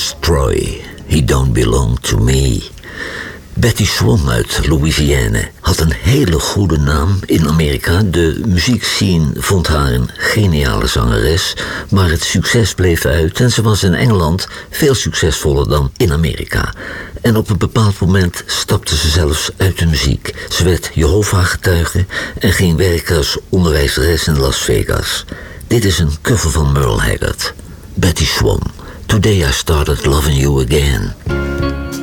Troy, He Don't Belong to Me. Betty Swan uit Louisiana had een hele goede naam in Amerika. De muziekscene vond haar een geniale zangeres, maar het succes bleef uit en ze was in Engeland veel succesvoller dan in Amerika. En op een bepaald moment stapte ze zelfs uit de muziek. Ze werd Jehovah-getuige en ging werken als onderwijzeres in Las Vegas. Dit is een cover van Merle Haggard. Betty Swan, Today I Started Loving You Again.